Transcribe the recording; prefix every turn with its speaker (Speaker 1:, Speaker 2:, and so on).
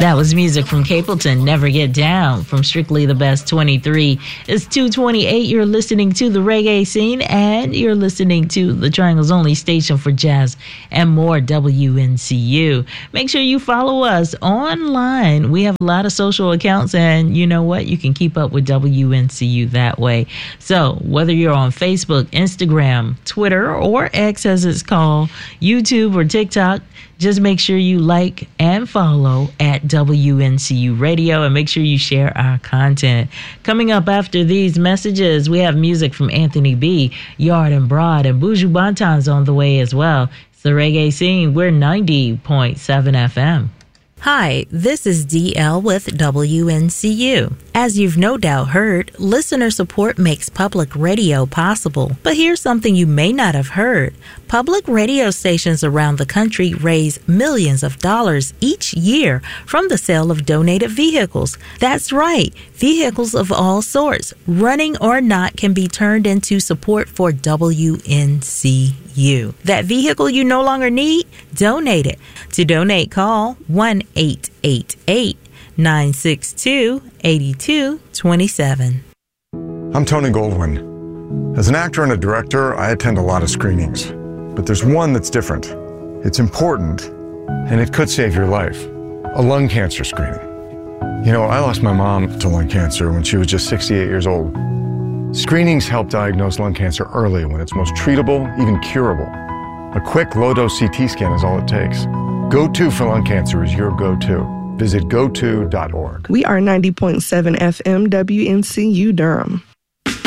Speaker 1: That was music from Capleton, Never Get Down, from Strictly the Best 23. It's 2:28. You're listening to the Reggae Scene, and you're listening to the Triangle's only station for jazz and more, WNCU. Make sure you follow us online. We have a lot of social accounts, and you know what? You can keep up with WNCU that way. So whether you're on Facebook, Instagram, Twitter, or X as it's called, YouTube or TikTok, just make sure you like and follow at WNCU Radio, and make sure you share our content. Coming up after these messages, we have music from Anthony B, Yard and Broad, and Buju Banton's on the way as well. It's the Reggae Scene. We're 90.7 FM.
Speaker 2: Hi, this is DL with WNCU. As you've no doubt heard, listener support makes public radio possible. But here's something you may not have heard. Public radio stations around the country raise millions of dollars each year from the sale of donated vehicles. That's right, vehicles of all sorts, running or not, can be turned into support for WNCU. That vehicle you no longer need? Donate it. To donate, call 1-888-962-8227.
Speaker 3: I'm Tony Goldwyn. As an actor and a director, I attend a lot of screenings. But there's one that's different. It's important, and it could save your life. A lung cancer screening. You know, I lost my mom to lung cancer when she was just 68 years old. Screenings help diagnose lung cancer early when it's most treatable, even curable. A quick low-dose CT scan is all it takes. Go-To for lung cancer is your go-to. Visit goto.org.
Speaker 4: We are 90.7 FM WNCU Durham.